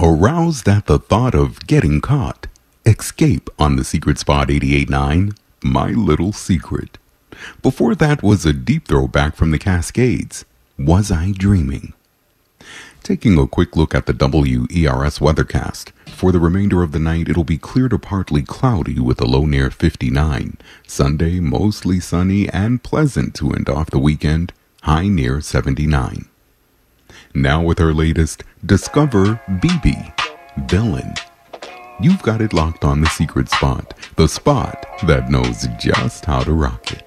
Aroused at the thought of getting caught. Escape on the Secret Spot 88.9, My Little Secret. Before that was a deep throwback from the Cascades, Was I Dreaming? Taking a quick look at the WERS weathercast. For the remainder of the night, it'll be clear to partly cloudy with a low near 59. Sunday, mostly sunny and pleasant to end off the weekend, high near 79. Now with our latest, discover BB, Villain. You've got it locked on the Secret Spot, the spot that knows just how to rock it.